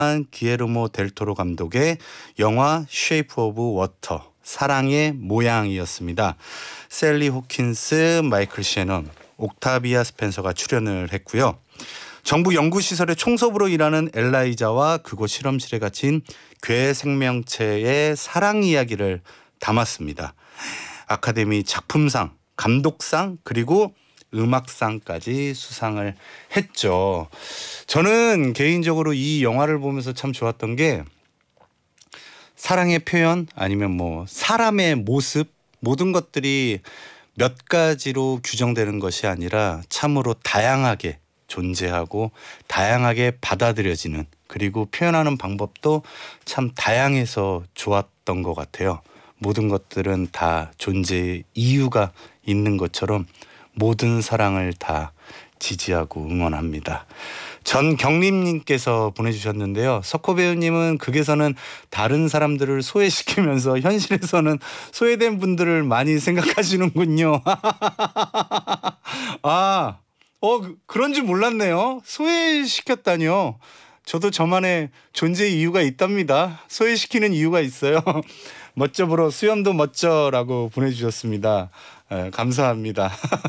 기에르모 델 토로 감독의 영화 쉐이프 오브 워터, 사랑의 모양이었습니다. 셀리 호킨스, 마이클 셰넌, 옥타비아 스펜서가 출연을 했고요. 정부 연구시설의 총섭으로 일하는 엘라이자와 그곳 실험실에 갇힌 괴 생명체의 사랑 이야기를 담았습니다. 아카데미 작품상, 감독상, 그리고 음악상까지 수상을 했죠. 저는 개인적으로 이 영화를 보면서 참 좋았던 게 사랑의 표현 아니면 뭐 사람의 모습, 모든 것들이 몇 가지로 규정되는 것이 아니라 참으로 다양하게 존재하고 다양하게 받아들여지는, 그리고 표현하는 방법도 참 다양해서 좋았던 것 같아요. 모든 것들은 다 존재의 이유가 있는 것처럼 모든 사랑을 다 지지하고 응원합니다. 전경림님께서 보내주셨는데요. 석호 배우님은 극에서는 다른 사람들을 소외시키면서 현실에서는 소외된 분들을 많이 생각하시는군요. 그런 줄 몰랐네요. 소외시켰다니요. 저도 저만의 존재의 이유가 있답니다. 소외시키는 이유가 있어요. 멋져보러 수염도 멋져라고 보내주셨습니다. 감사합니다.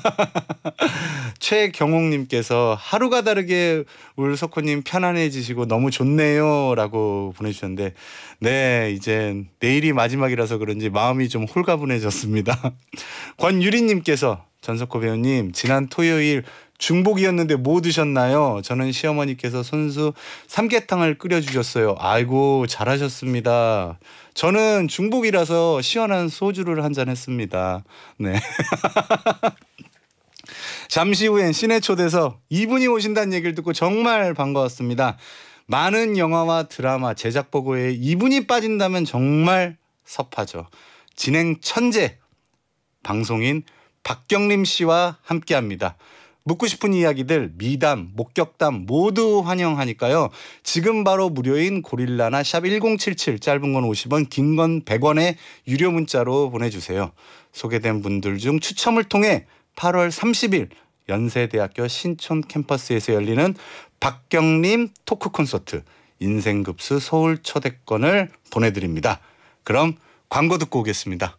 최경옥님께서 하루가 다르게 울석호님 편안해지시고 너무 좋네요 라고 보내주셨는데, 네, 이제 내일이 마지막이라서 그런지 마음이 좀 홀가분해졌습니다. 권유리님께서 전석호 배우님, 지난 토요일 중복이었는데 뭐 드셨나요? 저는 시어머니께서 손수 삼계탕을 끓여주셨어요. 아이고 잘하셨습니다. 저는 중복이라서 시원한 소주를 한잔 했습니다. 네. 잠시 후엔 시내 초대서 이분이 오신다는 얘기를 듣고 정말 반가웠습니다. 많은 영화와 드라마 제작 보고에 이분이 빠진다면 정말 섭하죠. 진행 천재 방송인 박경림 씨와 함께합니다. 묻고 싶은 이야기들, 미담, 목격담 모두 환영하니까요. 지금 바로 무료인 고릴라나 샵 1077, 짧은 건 50원, 긴 건 100원의 유료 문자로 보내주세요. 소개된 분들 중 추첨을 통해 8월 30일 연세대학교 신촌 캠퍼스에서 열리는 박경림 토크 콘서트 인생급수 서울 초대권을 보내드립니다. 그럼 광고 듣고 오겠습니다.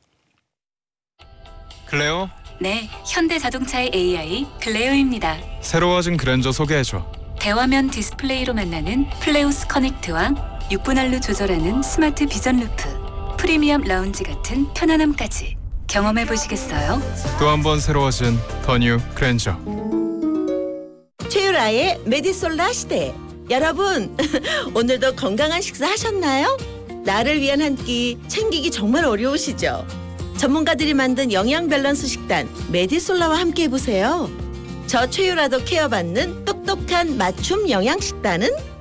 클레오? 네, 현대자동차의 AI 클레오입니다. 새로워진 그랜저 소개해줘. 대화면 디스플레이로 만나는 플레오스 커넥트와 6분할로 조절하는 스마트 비전 루프, 프리미엄 라운지 같은 편안함까지 경험해보시겠어요? 또 한 번 새로워진 더 뉴 그랜저. 최유라의 메디솔라 시대. 여러분, 오늘도 건강한 식사 하셨나요? 나를 위한 한 끼 챙기기 정말 어려우시죠? 전문가들이 만든 영양 밸런스 식단 메디솔라와 함께 해보세요. 저 최유라도 케어받는 똑똑한 맞춤 영양 식단은